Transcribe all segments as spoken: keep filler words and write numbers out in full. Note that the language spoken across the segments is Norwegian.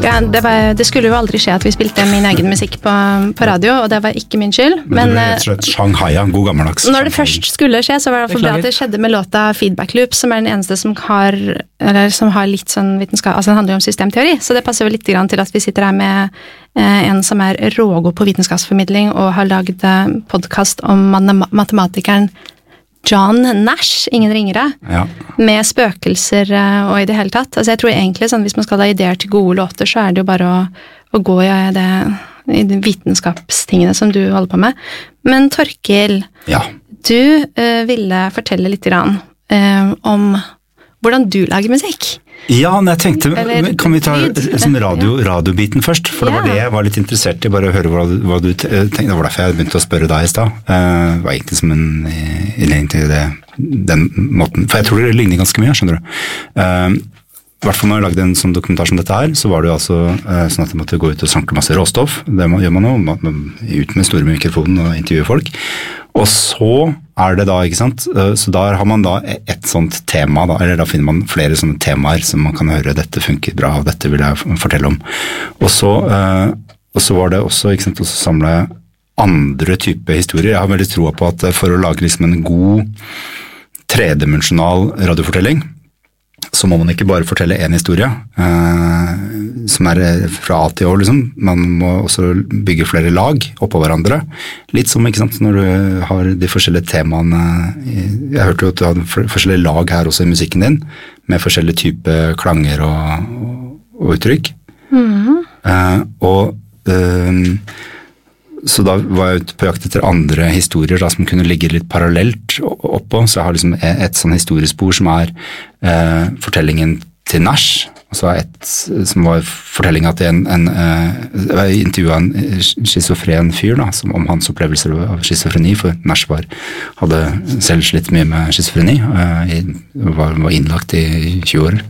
Ja, det, var, det skulle jo aldri skje at vi spilte min egen musikk på, på radio, og det var ikke min skyld. Men, men det ble rett og slett Shanghai, god gammeldags. Når det først skulle skje, så var det for bra at det skjedde med låta Feedback Loop, som er den eneste som har, eller som har litt sånn vitenskap, altså den handler jo om systemteori, så det passer jo litt grann til at vi sitter her med eh, en som er rågod på vitenskapsformidling, og har lagd eh, podcast om matematikeren John Nash, ingen ringere, ja. Med spøkelser og i det hele tatt. Altså jeg tror egentlig sånn, hvis man skal ha ideer til gode låter, så er det jo bare å, å gå i, det, i de vitenskapstingene som du holder på med. Men Torkil, ja. Du uh, ville fortelle litt grann, uh, om hvordan du lager musikk. Ja, men jeg tenkte, Eller, kan vi ta sånn radio, radiobiten først? For det var det jeg var litt interessert i, bare å høre hva du, hva du tenkte. Det var derfor jeg begynte å spørre deg i sted. Uh, det var egentlig som en innledning til det, den måten. For jeg tror det ligner ganske mye, skjønner du. Uh, I hvert fall når jeg lagde en sånn dokumentar som dette her, så var det jo altså uh, sånn at jeg måtte gå ut og sanke masse råstoff. Det gjør man jo, ut med store mikrofonen og intervjue folk. Og så er det da, ikke sant, så der har man da et sånt tema, da, eller da finner man flere sånne temaer som man kan høre, dette funker bra, og dette vil jeg fortelle om. Og så, og så var det også, ikke sant, å samle andre typer historier. Jeg har veldig troa på at for å lage liksom en god tredimensjonal radiofortelling, så må man ikke bare fortelle en historie, eh, som er fra A til Å, liksom. Man må også bygge flere lag oppå hverandre. Litt som, ikke sant, når du har de forskjellige temaene. Jeg hørte jo at du hadde forskjellige lag her også i musikken din, med forskjellige typer klanger og, og uttrykk. Mm. Eh, og eh, så da var jeg ute på jakt etter andre historier da, som kunne ligge litt parallelt oppå, så jeg har liksom et sånn historiespor som er eh, fortellingen til Nash, og så er et som var fortellingen til en, en eh, jeg intervjuet en schizofren fyr da, som, om hans opplevelser av schizofreni, for Nash var, hadde selv slitt mye med schizofreni, eh, var, var innlagt i tjue år,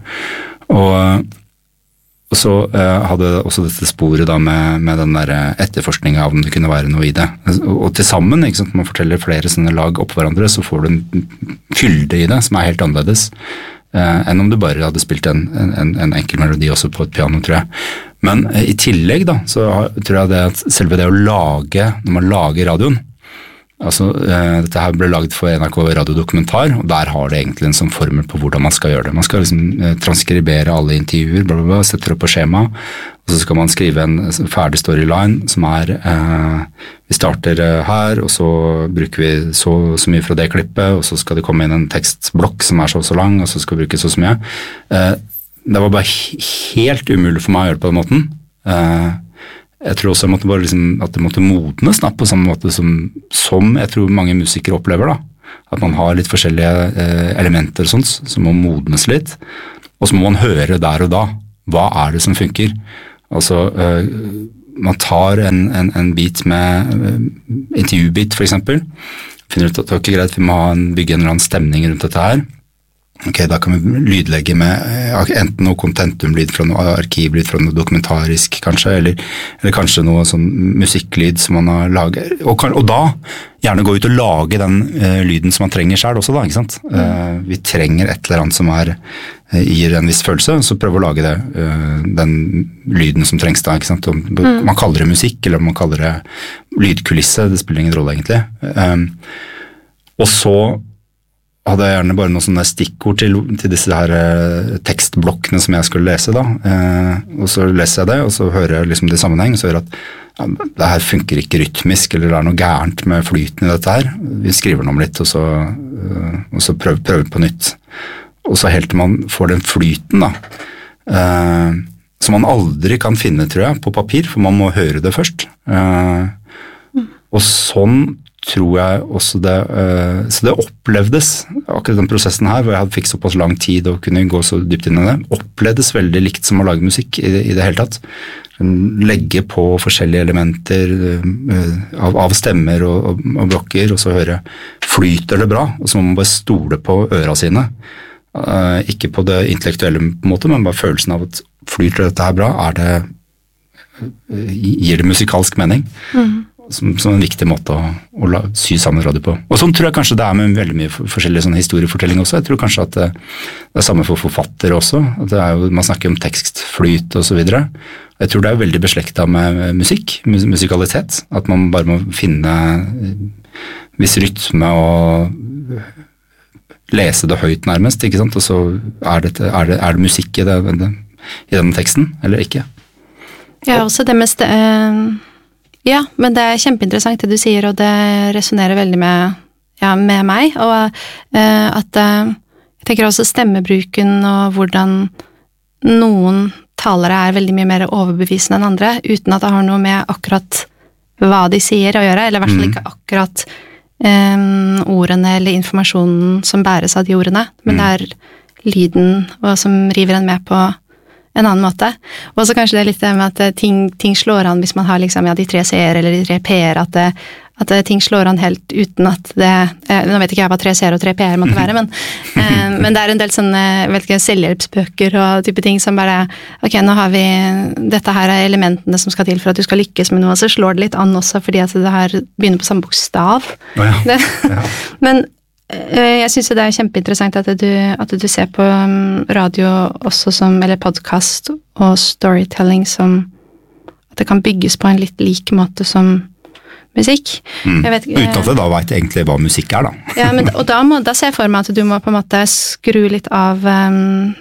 og Og så uh, hadde også dette sporet da med, med den der etterforskningen av om det kunne være noe i det. Og, og til sammen, ikke sant, man forteller flere sånne lag opp hverandre, så får du en fylde i det som er helt annerledes uh, enn om du bare hadde spilt en, en, en enkel melodi også på et piano, tror jeg. Men uh, i tillegg da, så tror jeg det at selve det å lage, når man lager radioen, altså uh, dette her ble laget for N R K radiodokumentar, og der har det egentlig en sånn formel på hvordan man skal gjøre det. Man skal liksom uh, transkribere alle intervjuer, bla bla bla, setter opp på skjema, og så skal man skrive en ferdig storyline som er, uh, vi starter uh, her, og så bruker vi så, så mye fra det klippet, og så skal det komme inn en tekstblokk som er så så lang, og så skal vi bruke så så mye. Uh, det var bare helt umulig for meg å gjøre det på den måten. Uh, Jeg tror også jeg måtte bare liksom, at det måtte modnes da, på samme måte som, som jeg tror mange musikere opplever da. At man har litt forskjellige eh, elementer og sånt som må modnes litt. Og så må man høre der og da. Hva er det som funker? Altså, eh, man tar en, en, en bit med eh, intervjubit for eksempel. Finner ut at det er ikke greit, vi må ha en, bygge en eller annen stemning rundt dette her. Ok, da kan vi lydlegge med enten noe contentum-lyd fra noe arkivlyd fra noe dokumentarisk kanskje, eller, eller kanskje noe sånn musikklyd som man har laget. Og, og da gjerne gå ut og lage den uh, lyden som man trenger selv også da, ikke sant? Uh, vi trenger et eller annet som er, uh, gir en viss følelse, så prøv å lage det, uh, den lyden som trengs da, ikke sant? Om, mm. Man kaller det musikk, eller om man kaller det lydkulisse, det spiller ingen rolle egentlig. Um, og så hadde jeg gjerne bare noen sånne stikkord til, til disse her eh, tekstblokkene som jeg skulle lese da, eh, og så leser jeg det, og så hører jeg liksom det i sammenheng, og så hører jeg at ja, det her funker ikke rytmisk, eller det er noe gærent med flyten i dette her. Vi skriver noe om litt, og så, eh, og så prøver, prøver på nytt. Og så helt til man får den flyten da, eh, som man aldri kan finne, tror jeg, på papir, for man må høre det først. Eh, og sånn tror jeg også det, uh, så det opplevdes, akkurat den prosessen her, hvor jeg hadde fikk såpass lang tid og kunne gå så dypt inn i det, opplevdes veldig likt som å lage musikk i, i det hele tatt. Legge på forskjellige elementer uh, av, av stemmer og, og, og blokker, og så høre, flyter det bra, og så må man bare stole på øra sine. Uh, ikke på det intellektuelle måte, men bare følelsen av at flyter dette her bra, er det gir det musikalsk mening. Mm. som, som en viktig måte å, å la, sy sammen radio på. Og sånn tror jeg kanskje det er med veldig mye forskjellig sånn historiefortelling også. Jeg tror kanskje at det, det er samme for forfattere også. At det er jo, man snakker om tekstflyt og så videre. Jeg tror det er veldig beslektet med musikk, musikalitet. At man bare må finne viss rytme og lese det høyt nærmest, ikke sant? Og så er det, er det, er det musikk i, det, i denne teksten, eller ikke? Ja, også det meste... Uh, ja, men det er kjempeinteressant det du sier, og det resonerer veldig med, ja, med meg. Og uh, at uh, jeg tenker også stemmebruken og hvordan noen talere er veldig mye mer overbevisende enn andre, uten at det har noe med akkurat hva de sier å gjøre, eller i hvert fall ikke akkurat um, ordene eller informasjonen som bæres av de ordene, men det er lyden og som river en med på en annen måte. Og så kanskje det er litt det med at ting, ting slår an hvis man har liksom, ja, de tre C-er eller de tre P-er, at, det, at det, ting slår an helt uten at det, eh, nå vet ikke jeg hva tre C-er og tre P-er måtte være, men, eh, men det er en del sånne, vet ikke, selvhjelpsbøker og type ting som bare, ok, nå har vi, dette her er elementene som skal til for at du skal lykkes med noe, så slår det litt an også fordi at det her begynner på samme bokstav. Oh ja. Det, ja. Men jeg synes det er kjempeinteressant at du, at du ser på radio også som, eller podcast og storytelling som, at det kan bygges på en litt lik måte som musikk. Mm. Jeg vet, Uten at jeg da vet egentlig hva musikk er da. Ja, men, og da, må, da ser jeg for meg at du må på en måte skru litt av, um,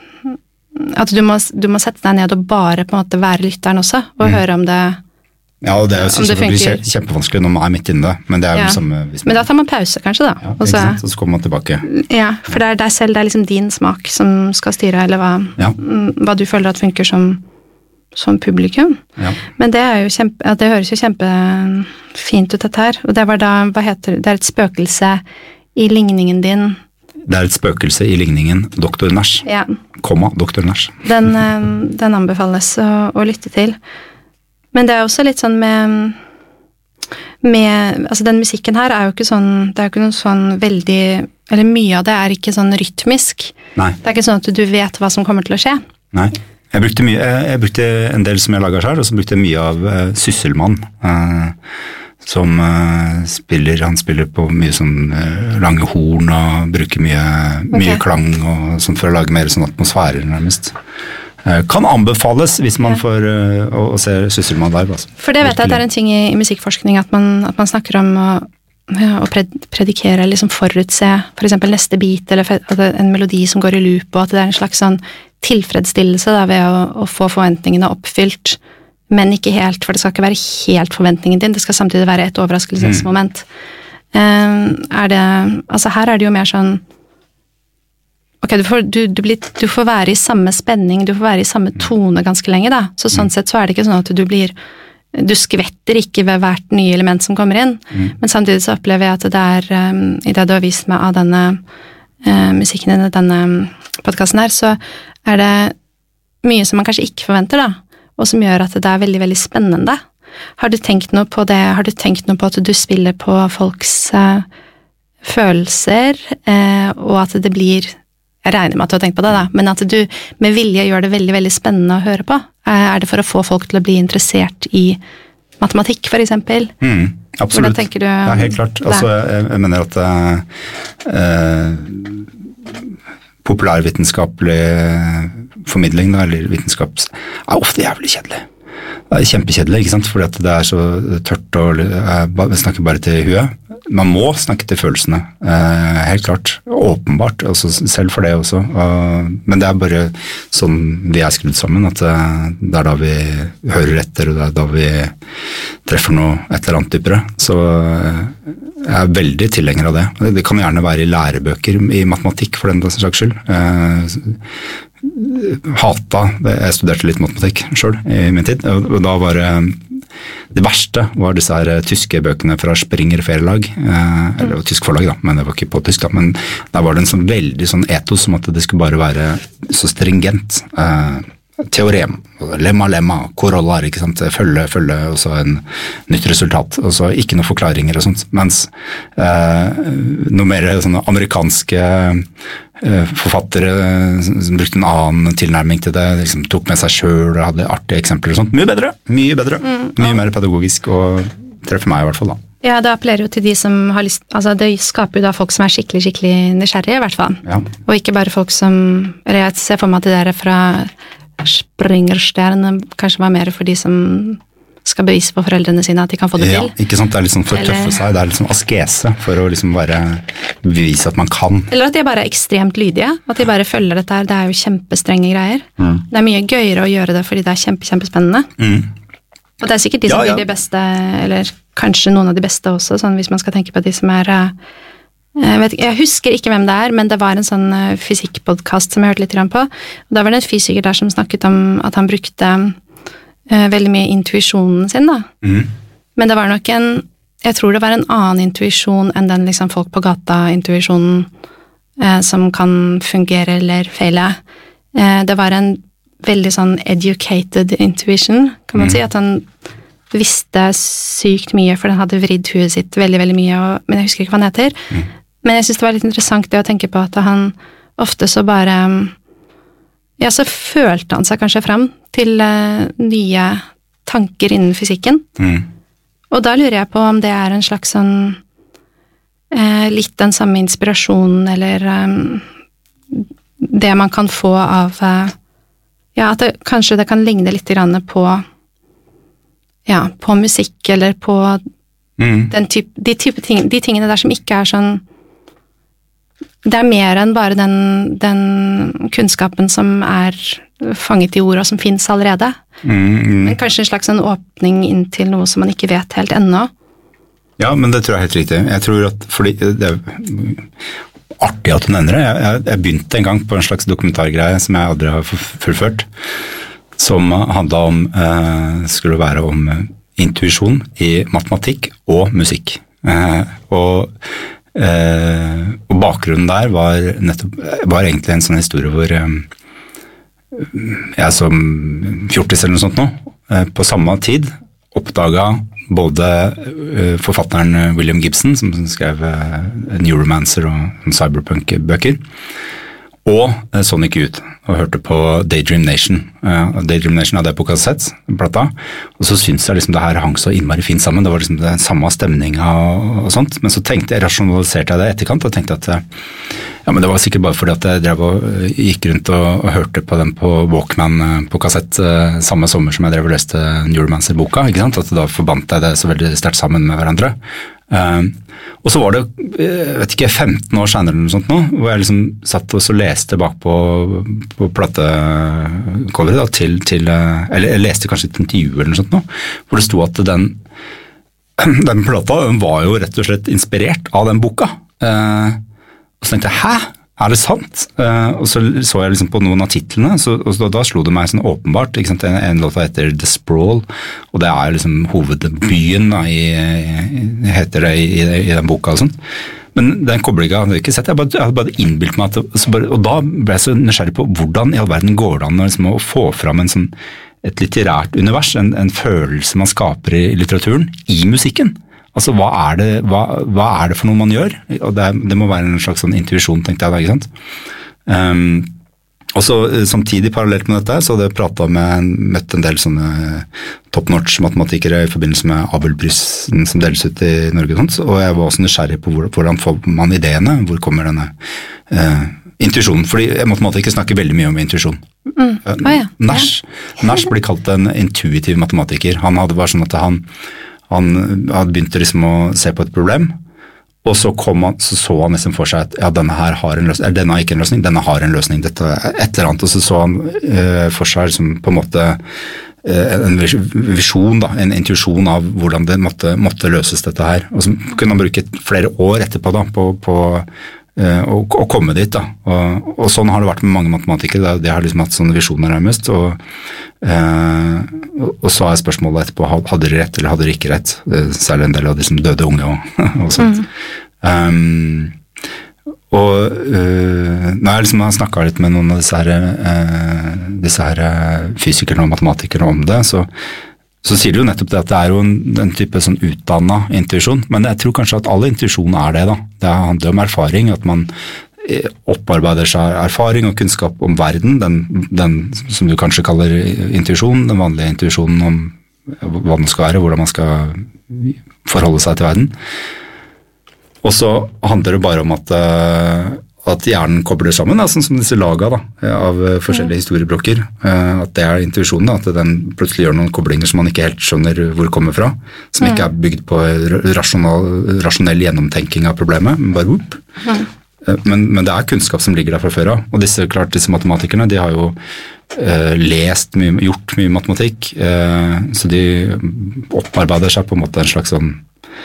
at du må, du må sette deg ned og bare på en måte være lytteren også, og mm. høre om det. Ja, og det er jo selvfølgelig kjempevanskelig når man er midt inne det, men det er jo ja. samme hvis man... Men da tar man pause kanskje da. Ja, ikke sant, og så kommer man tilbake. Ja, for det er deg selv, det er liksom din smak som skal styre, eller hva, ja. hva du føler at funker som, som publikum. Ja. Men det er jo kjempe, ja, det høres jo kjempefint ut dette her, og det var da, hva heter det, det er et spøkelse i ligningen din. Det er et spøkelse i ligningen Doktor Nash, ja. komma Doktor Nash. Den, den anbefales å, å lytte til. Men det er også litt sånn med, med, altså den musikken her er jo ikke sånn, det er jo ikke noe sånn veldig, eller mye av det er ikke sånn rytmisk. Nei. Det er ikke sånn at du vet hva som kommer til å skje. Nei, jeg brukte, mye, jeg, jeg brukte en del som jeg laget selv, og så brukte jeg mye av uh, Sysselmann, uh, som uh, spiller, han spiller på mye sånn uh, lange horn, og bruker mye, mye okay. klang, og sånt for å lage mer sånn atmosfærer nærmest. Kan anbefales hvis man får uh, å, å se Sysselmann live. Altså. For det vet jeg at det er en ting i, i musikkforskning, at man, at man snakker om å, ja, å pred, predikere, liksom forutse, for eksempel neste beat, eller for, en melodi som går i loop, og at det er en slags sånn tilfredsstillelse da, ved å, å få forventningene oppfylt, men ikke helt, for det skal ikke være helt forventningen din, det skal samtidig være et overraskelsesmoment. Mm. Um, er det, altså her er det jo mer sånn, ok, du får, du, du, blir, du får være i samme spenning, du får være i samme tone ganske lenge da, så sånn sett så er det ikke sånn at du blir, du skvetter ikke ved hvert nye element som kommer inn, mm. men samtidig så opplever jeg at det er, um, i det du har vist meg av denne uh, musikken i denne podcasten her, så er det mye som man kanskje ikke forventer da, og som gjør at det er veldig, veldig spennende. Har du tenkt noe på det, har du tenkt noe på at du spiller på folks uh, følelser, uh, og at det blir, jeg regner med at du har tenkt på det da, men at du med vilje gjør det veldig, veldig spennende å høre på. Er det for å få folk til å bli interessert i matematikk, for eksempel? Mm, absolutt. Hvordan tenker du? Ja, helt klart. Altså, jeg, jeg mener at eh, populærvitenskapelig formidling, da, eller vitenskaps, er ofte jævlig kjedelig. Det er kjempekjedelig, ikke sant? Fordi at det er så tørt og jeg snakker bare til huet. Man må snakke til følelsene, eh, helt klart, åpenbart, altså selv for det også. Uh, men det er bare sånn vi er skrudd sammen, at uh, det er da vi hører etter, og det er da vi treffer noe et eller annet dypere. Så uh, jeg er veldig tilhenger av det. Det kan gjerne være i lærebøker i matematikk, for den slags skyld. Uh, hata, jeg studerte litt matematikk selv i min tid, og da var det det verste var disse her tyske bøkene fra Springer Verlag, eh, eller tysk forlag da, men det var ikke på tysk da, men der var det en sånn veldig sånn etos om at det skulle bare være så stringent, eh, teorem, lemma, lemma, koroller, ikke sant, følge, følge, og så en nytt resultat, og så ikke noen forklaringer og sånt, mens eh, noe mer sånne amerikanske eh, forfattere som brukte en annen tilnærming til det, liksom tok med seg selv og hadde artige eksempler og sånt, mye bedre, mye bedre, mm. mye mer pedagogisk og treffer meg i hvert fall da. Ja, det appellerer jo til de som har lyst, altså det skaper jo da folk som er skikkelig, skikkelig nysgjerrige i hvert fall. Ja. Og ikke bare folk som, eller jeg ser for meg at de der fra Springerstjerne kanskje var mer for de som skal bevise for foreldrene sine at de kan få det til. Ja, ikke sant, det er liksom for å tøffe seg, det er liksom askese for å liksom bare bevise at man kan. Eller at de er bare ekstremt lydige, at de bare følger dette her, det er jo kjempestrenge greier. Mm. Det er mye gøyere å gjøre det fordi det er kjempe, kjempespennende. Mm. Og det er sikkert de som ja, ja. blir de beste, eller kanskje noen av de beste også, sånn hvis man skal tenke på de som er, jeg, vet, jeg husker ikke hvem det er, men det var en sånn fysikkpodcast som jeg hørte litt på, og da var det en fysiker der som snakket om at han brukte Uh, veldig mye intuisjonen sin da. Mm. Men det var nok en, jeg tror det var en annen intuisjon enn den liksom folk på gata-intuisjonen uh, som kan fungere eller feile. Uh, det var en veldig sånn educated intuition, kan man mm. si, at han visste sykt mye, for den hadde vridd huet sitt veldig, veldig mye, og, men jeg husker ikke hva han heter. Mm. Men jeg synes det var litt interessant det å tenke på at han ofte så bare ja, så følte han seg kanskje frem til uh, nye tanker innen fysikken. Mm. Og da lurer jeg på om det er en slags sånn uh, litt den samme inspirasjonen, eller um, det man kan få av uh, ja, at det, kanskje det kan ligne litt grann på ja, på musikk, eller på mm. den type, de, type ting, de tingene der som ikke er sånn det er mer enn bare den, den kunnskapen som er fanget i ord og som finnes allerede. Mm, mm. Men kanskje en slags en åpning inn til noe som man ikke vet helt ennå. Ja, men det tror jeg er helt riktig. Jeg tror at, fordi det er artig at du nevner det. Jeg, jeg, jeg begynte en gang på en slags dokumentargreie som jeg aldri har fullført, som handlet om, eh, skulle være om intuisjon i matematikk og musikk. Eh, og Uh, og bakgrunnen der var, nettopp, var egentlig en sånn historie hvor um, jeg som fjortis eller noe sånt nå, uh, på samme tid oppdaget både uh, forfatteren William Gibson, som skrev uh, Neuromancer og Cyberpunk-bøker, og uh, Sonic Youth, og hørte på Daydream Nation. Uh, Daydream Nation hadde jeg på kassett, plata, og så syntes jeg liksom det her hang så innmari fint sammen, det var liksom det samme stemninga og, og sånt, men så tenkte jeg, rasjonaliserte jeg det etterkant, og tenkte at ja, men det var sikkert bare fordi at jeg drev og gikk rundt og, og hørte på den på Walkman på kassett uh, samme sommer som jeg drev og leste Neuromancer-boka, ikke sant, at da forbandt jeg det så veldig sterkt sammen med hverandre. Uh, og så var det, jeg vet ikke, femten år senere eller noe sånt nå, hvor jeg liksom satt og så leste bak på, på platecoveret da, til, til, eller jeg leste kanskje et intervju eller noe sånt nå, hvor det sto at den, den plata den var jo rett og slett inspirert av den boka. Uh, og så tenkte jeg, hæ? Er det sant? Uh, og så så jeg liksom på noen av titlene, så, og så, da slo det meg sånn åpenbart, ikke sant? En, en låt heter The Sprawl, og det er liksom hovedbyen da, i, i, heter det i, i, i den boka og sånn. Men den koblinga hadde jeg ikke sett, jeg, bare, jeg hadde bare innbilt meg, at det, bare, og da ble jeg så nysgjerrig på hvordan i all verden går det an liksom, å få fram en sånn, et litterært univers, en, en følelse man skaper i litteraturen, i musikken. Altså, hva er, det, hva, hva er det for noe man gjør? Og det, det må være en slags sånn intuisjon, tenkte jeg da, ikke sant? Um, og så samtidig parallelt med dette, så hadde jeg pratet med, møtt en del sånne top-notch matematikere i forbindelse med Abelprysen som deles ut i Norge og sånt, og jeg var også nysgjerrig på hvordan får man ideene, hvor kommer denne uh, intuisjonen, fordi matematikere snakker veldig mye om intuisjon. Mm. Ah, ja. Nash, Nash blir kalt en intuitiv matematiker. Han hadde bare sånn at han Han hadde begynt liksom å se på et problem, og så, kom han, så så han liksom for seg at ja, denne her har en løsning, eller denne har ikke en løsning, denne har en løsning, dette er et eller annet, og så så han uh, for seg liksom på en måte uh, en visjon, da, en intuisjon av hvordan det måtte, måtte løses dette her, og så kunne han bruke flere år etterpå da, på, på uh, å, å komme dit da, og, og sånn har det vært med mange matematikere, de har liksom hatt sånne visjoner nærmest, og Uh, og så er spørsmålet etterpå, hadde de rett eller hadde de ikke rett, særlig en del av de som døde unge og, og sånt. Mm. Um, og uh, når jeg liksom har snakket litt med noen av disse her, uh, disse her fysikerne og matematikere om det, så, så sier de jo nettopp det at det er jo en, en type sånn utdannet intuisjon, men jeg tror kanskje at all intuisjon er det da. Det handler om erfaring, at man opparbeider seg erfaring og kunnskap om verden, den, den som du kanskje kaller intuisjon, den vanlige intuisjonen om hva den skal være, hvordan man skal forholde seg til verden. Og så handler det bare om at, at hjernen kobler sammen, da, sånn som disse laga da, av forskjellige historieblokker. At det er intuisjonen, da, at den plutselig gjør noen koblinger som man ikke helt skjønner hvor kommer fra, som ikke er bygd på rasjonell, rasjonell gjennomtenking av problemet, men bare opp. Mm. Men, men det er kunnskap som ligger der fra før av, og disse, klart, disse matematikerne, de har jo uh, lest mye, gjort mye matematikk, uh, så de opparbeider seg på en måte en slags sånn,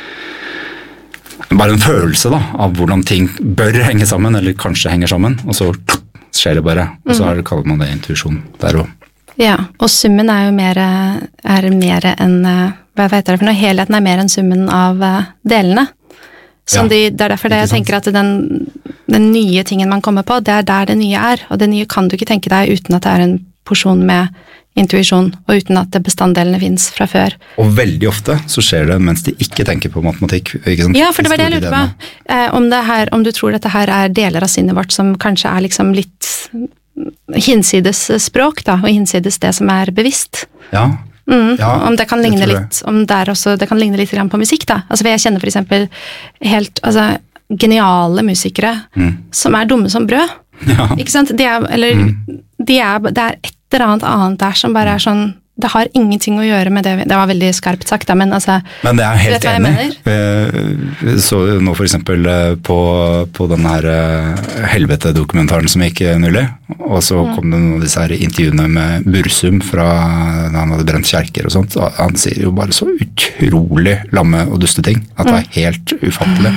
bare en følelse da, av hvordan ting bør henge sammen, eller kanskje henger sammen, og så skjer det bare, og så er det, kaller man det intuisjon der også. Ja, og summen er jo mer, er mer enn, hva heter det for noe, helheten er mer enn summen av delene. Ja, de, det er derfor det jeg tenker at den, den nye tingen man kommer på, det er der det nye er, og det nye kan du ikke tenke deg uten at det er en porsjon med intuisjon, og uten at bestanddelene finnes fra før. Og veldig ofte så skjer det mens de ikke tenker på matematikk. Ikke sant? Ja, for det var det jeg lurte på. Eh, om, det her, om du tror dette her er deler av sinnet vårt som kanskje er liksom litt hinsides språk da, og hinsides det som er bevisst. Ja. Mm, ja, om det kan ligne litt om der også, det kan ligne litt grann på musikk da, altså for jeg kjenner for eksempel helt, altså geniale musikere mm. som er dumme som brød, ja. Ikke sant, de er, eller mm. de er, det er et eller annet annet der som bare er sånn, det har ingenting å gjøre med det, det var veldig skarpt sagt da, men altså, men det er helt enig, så nå for eksempel på, på den her helvete-dokumentaren som gikk nylig, og så mm. kom det noen av disse her intervjuene med Bursum fra da han hadde brent kjerker og sånt, og han sier jo bare så utrolig lamme og duste ting, at det er helt ufattelig.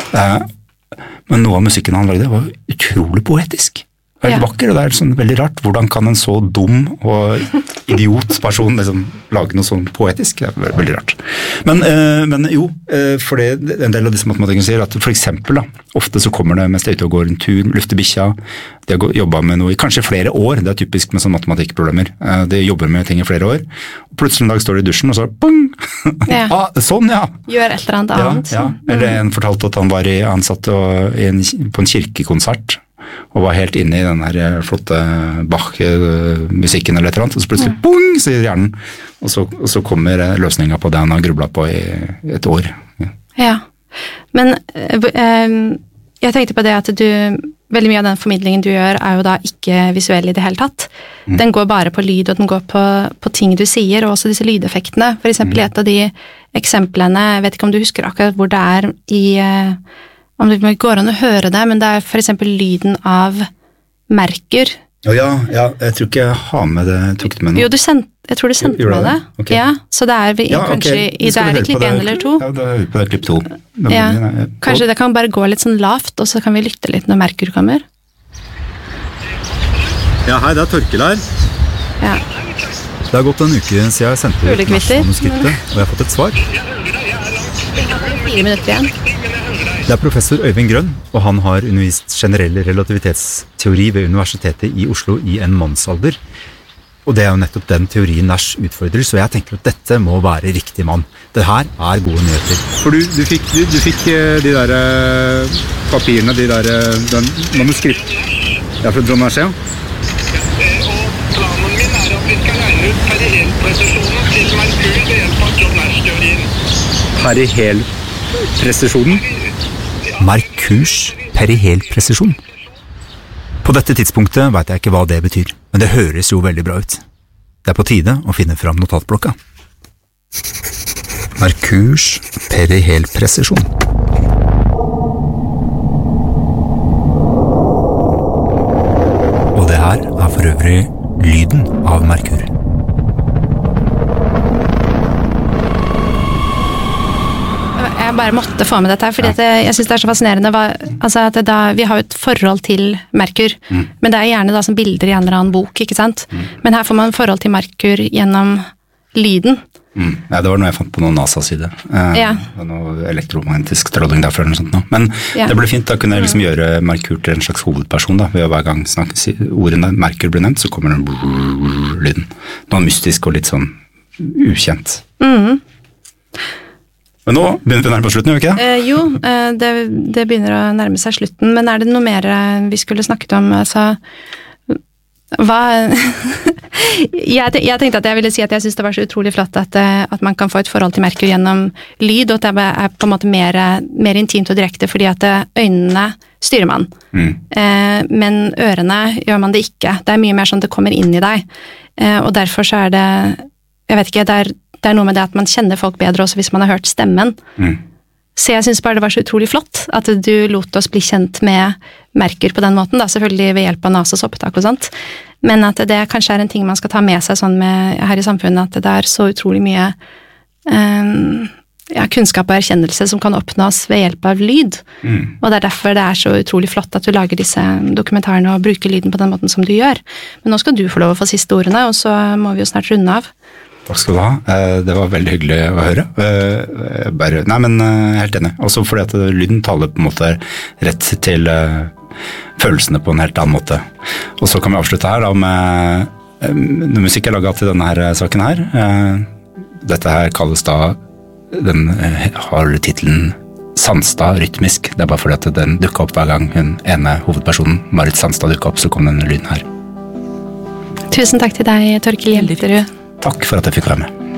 Men noe av musikken han lagde var utrolig poetisk. Veldig ja. Vakker, og det er sånn veldig rart. Hvordan kan en så dum og idiotsperson liksom lage noe sånn poetisk? Det er veldig, veldig rart. Men, øh, men jo, øh, for det, en del av disse matematikerne sier at for eksempel da, ofte så kommer det mens de er ute og går en tur, lufter bikkja, de har jobbet med noe i kanskje flere år, det er typisk med sånne matematikkproblemer. De jobber med ting i flere år, og plutselig en dag står de i dusjen, og så bong! Ja. ah, sånn, ja! Gjør et eller annet annet. Ja, ja. Eller en fortalte at han var i, han satt og, i en, på en kirkekonsert, og var helt inne i den her flotte Bach-musikken eller et eller annet, og så plutselig, mm. bong, sier hjernen, og så, og så kommer løsningen på det han har grublet på i et år. Ja, ja. Men øh, jeg tenkte på det at du, veldig mye av den formidlingen du gjør er jo da ikke visuell i det hele tatt. Mm. Den går bare på lyd, og den går på, på ting du sier, og også disse lydeffektene. For eksempel mm. et av de eksemplene, jeg vet ikke om du husker akkurat hvor det er i... om det går an å høre det, men det er for eksempel lyden av Merkur. Oh, ja, ja, jeg tror ikke jeg har med det, tok det med noe. Jo, du sendte, jeg tror du sendte med det. det. Okay. Ja, så det er vi, ja, kanskje okay. i det er i klipp én eller to. Ja, da hører vi på det klipp to. Ja. Kanskje det kan bare gå litt sånn lavt, og så kan vi lytte litt når Merkur kommer. Ja, hei, det er Torkel her. Ja. Det har gått en uke siden jeg sendte ut manuskriptet, og jeg har fått et svar. Fire minutter igjen. Det er professor Øyvind Grønn, og han har undervist generell relativitetsteori ved Universitetet i Oslo i en mannsalder. Og det er jo nettopp den teorien Nash utfordrer, så jeg tenker at dette må være riktig mann. Det her er gode nyheter. For du, du, fikk, du, du fikk de der papirene, de der den manuskript. Det er fra John Nash, ja? Og planen min er at vi skal regne ut perihelpresisjonen til Merkur ved hjelp av John Nash-teorien. Perihelpresisjonen? Merkurs perihelpresisjon. På dette tidspunktet vet jeg ikke hva det betyr, men det høres jo veldig bra ut. Det er på tide å finne fram notatblokka. Merkurs perihelpresisjon. Og det her er for øvrig lyden av Merkur. Jeg bare måtte få med dette her, fordi ja. jeg, jeg synes det er så fascinerende. Hva, altså at da, vi har jo et forhold til Merkur, mm. men det er gjerne da som bilder i en eller annen bok, ikke sant? Mm. Men her får man forhold til Merkur gjennom lyden. Mm. Ja, det var noe jeg fant på noen NASA-side. Eh, ja. Det var noe elektromagnetisk stråling derfra eller noe sånt. Men ja. Det ble fint, da kunne jeg liksom gjøre Merkur til en slags hovedperson da, ved å hver gang snakke, ordene Merkur blir nevnt, så kommer den lyden. Noe mystisk og litt sånn ukjent. Mhm. Men nå begynner vi å nærme på slutten, gjør vi ikke det? Eh, jo, eh, det, det begynner å nærme seg slutten, men er det noe mer vi skulle snakket om? Altså, Hva jeg, jeg tenkte at jeg ville si at jeg synes det var så utrolig flott at, at man kan få et forhold til Merkur gjennom lyd, og at det er på en måte mer, mer intimt og direkte, fordi at øynene styrer man. Mm. Eh, men ørene gjør man det ikke. Det er mye mer sånn at det kommer inn i deg. Eh, og derfor så er det, jeg vet ikke, det er, det er noe med det at man kjenner folk bedre også hvis man har hørt stemmen. Mm. Så jeg synes bare det var så utrolig flott at du lot oss bli kjent med Merkur på den måten, da, selvfølgelig ved hjelp av NASAs opptak og sånt, men at det kanskje er en ting man skal ta med seg sånn med, her i samfunnet, at det er så utrolig mye um, ja, kunnskap og erkjennelse som kan oppnås ved hjelp av lyd, mm. og det er derfor det er så utrolig flott at du lager disse dokumentarene og bruker lyden på den måten som du gjør. Men nå skal du få lov å få siste ordene, og så må vi jo snart runde av. Takk skal du ha. Det var veldig hyggelig å høre. Bare, nei, men helt enig. Også fordi at lyden taler på en måte rett til følelsene på en helt annen måte. Og så kan vi avslutte her da med musikk jeg laget til denne her saken her. Dette her kalles da, den har titelen Sandstad rytmisk. Det er bare fordi at den dukket opp hver gang hun ene hovedpersonen, Marit Sandstad, dukket opp, så kom denne lyden her. Tusen takk til deg, Torkild Hjelterud. Takk for at jeg fikk være med.